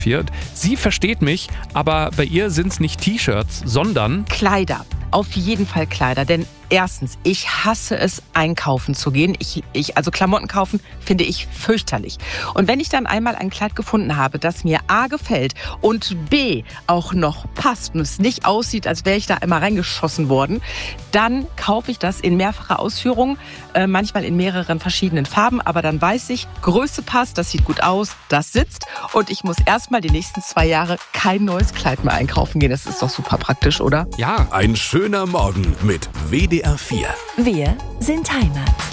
Sie versteht mich, aber bei ihr sind es nicht T-Shirts, sondern Kleider. Auf jeden Fall Kleider, denn erstens, ich hasse es, einkaufen zu gehen. Also Klamotten kaufen finde ich fürchterlich. Und wenn ich dann einmal ein Kleid gefunden habe, das mir A gefällt und B auch noch passt und es nicht aussieht, als wäre ich da einmal reingeschossen worden, dann kaufe ich das in mehrfacher Ausführung, manchmal in mehreren verschiedenen Farben, aber dann weiß ich, Größe passt, das sieht gut aus, das sitzt und ich muss erstmal die nächsten 2 Jahre kein neues Kleid mehr einkaufen gehen. Das ist doch super praktisch, oder? ja. Ein schöner Morgen mit WDR 4. Wir sind Heimat.